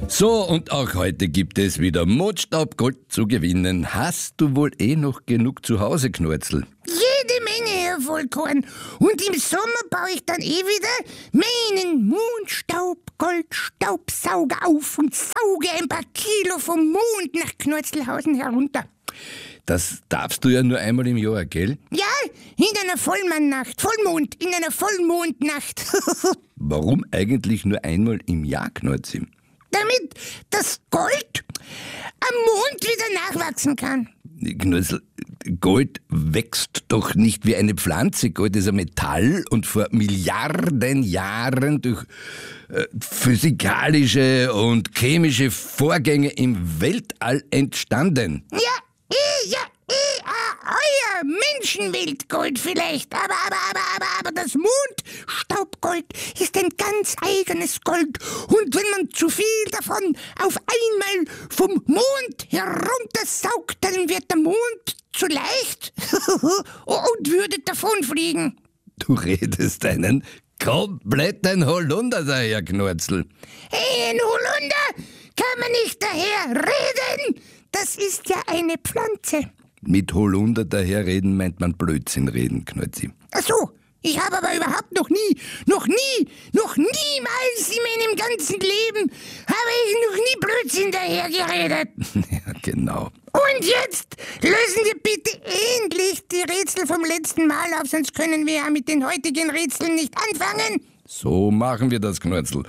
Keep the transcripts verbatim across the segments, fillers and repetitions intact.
So, und auch heute gibt es wieder Mondstaubgold zu gewinnen. Hast du wohl eh noch genug zu Hause, Knurzel? Jede Menge, Herr Vollkorn. Und im Sommer baue ich dann eh wieder meinen Mondstaubgold-Staubsauger auf und sauge ein paar Kilo vom Mond nach Knurzelhausen herunter. Das darfst du ja nur einmal im Jahr, gell? Ja, in einer Vollmondnacht. Vollmond, in einer Vollmondnacht. Warum eigentlich nur einmal im Jahr, Knurzi? Damit das Gold am Mond wieder nachwachsen kann. Knurzel, Gold wächst doch nicht wie eine Pflanze. Gold ist ein Metall und vor Milliarden Jahren durch äh, physikalische und chemische Vorgänge im Weltall entstanden. Ja, eh, ja, eh, ah, euer Menschenweltgold vielleicht, aber, aber, aber, aber, aber das Mondstaubgold ist ein ganz eigenes Gold. Und wenn man zu viel davon auf einmal vom Mond heruntersaugt, dann wird der Mond zu leicht und würde davonfliegen. Du redest einen kompletten Holunder daher, Knurzel. Hey, ein Holunder kann man nicht daher reden. Das ist ja eine Pflanze. Mit Holunder daherreden meint man Blödsinn reden, Knurzi. Ach so, ich habe aber überhaupt noch nie, noch nie, noch niemals in meinem ganzen Leben habe ich noch nie Blödsinn dahergeredet. Ja, genau. Und jetzt lösen wir bitte endlich die Rätsel vom letzten Mal auf, sonst können wir ja mit den heutigen Rätseln nicht anfangen. So machen wir das, Knurzel.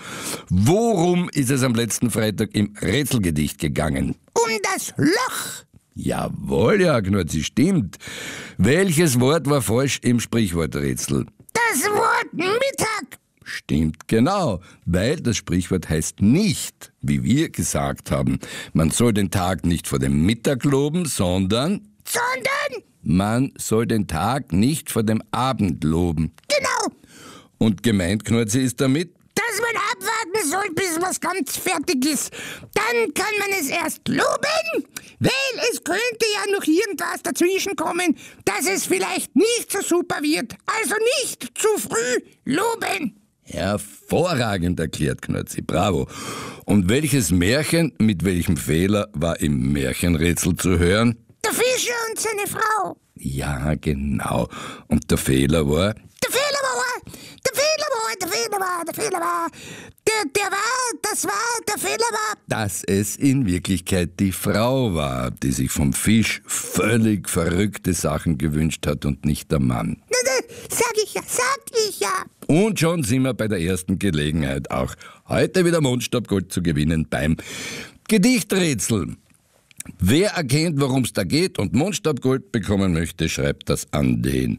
Worum ist es am letzten Freitag im Rätselgedicht gegangen? Um das Loch. Jawohl, ja, Knurzi, stimmt. Welches Wort war falsch im Sprichworträtsel? Das Wort Mittag. Stimmt, genau, weil das Sprichwort heißt nicht, wie wir gesagt haben, man soll den Tag nicht vor dem Mittag loben, sondern... Sondern? Man soll den Tag nicht vor dem Abend loben. Genau. Und gemeint, Knurzi, ist damit? Dass man abwarten soll, bis was ganz fertig ist. Dann kann man es erst loben, weil es könnte ja noch irgendwas dazwischen kommen, dass es vielleicht nicht so super wird. Also nicht zu früh loben. Hervorragend erklärt, Knurzi, bravo. Und welches Märchen mit welchem Fehler war im Märchenrätsel zu hören? Der Fischer und seine Frau. Ja, genau. Und der Fehler war? Der Fehler war, der Fehler war, der Fehler war, der Fehler war, der, der war, das war, der Fehler war. Dass es in Wirklichkeit die Frau war, die sich vom Fisch völlig verrückte Sachen gewünscht hat und nicht der Mann. Na, na, sag ich ja, sag ich ja. Und schon sind wir bei der ersten Gelegenheit, auch heute wieder Mondstaubgold zu gewinnen beim Gedichträtsel. Wer erkennt, worum es da geht und Mondstaubgold bekommen möchte, schreibt das an den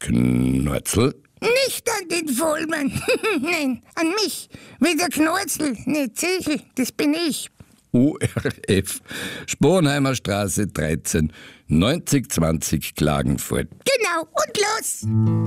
Knurzel. Nicht an den Vollmann, nein, an mich. Wie der Knurzel, ne Zechel, das bin ich. U R F, Sponheimer Straße dreizehn, neunzig zwanzig Klagenfurt. Genau, und los!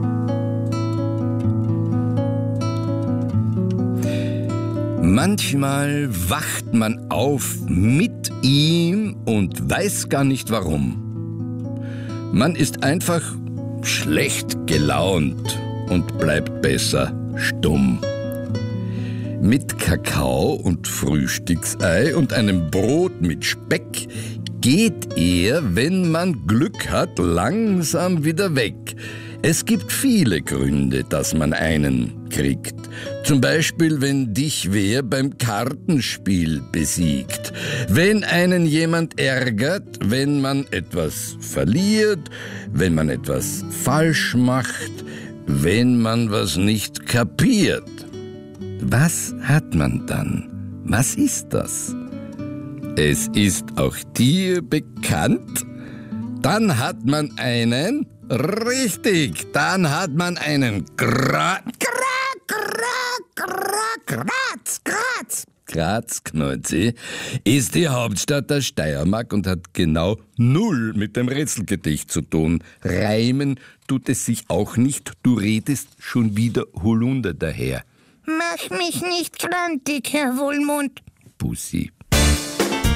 Manchmal wacht man auf mit ihm und weiß gar nicht warum. Man ist einfach schlecht gelaunt und bleibt besser stumm. Mit Kakao und Frühstücksei und einem Brot mit Speck geht er, wenn man Glück hat, langsam wieder weg. Es gibt viele Gründe, dass man einen kriegt. Zum Beispiel, wenn dich wer beim Kartenspiel besiegt. Wenn einen jemand ärgert, wenn man etwas verliert, wenn man etwas falsch macht, wenn man was nicht kapiert. Was hat man dann? Was ist das? Es ist auch dir bekannt? Dann hat man einen... Richtig, dann hat man einen Gra... Gra, gra, gra, Graz, Graz. Graz, Knurzi, ist die Hauptstadt der Steiermark und hat genau null mit dem Rätselgedicht zu tun. Reimen tut es sich auch nicht, du redest schon wieder Holunder daher. Mach mich nicht grantig, Herr Wohlmond. Pussy.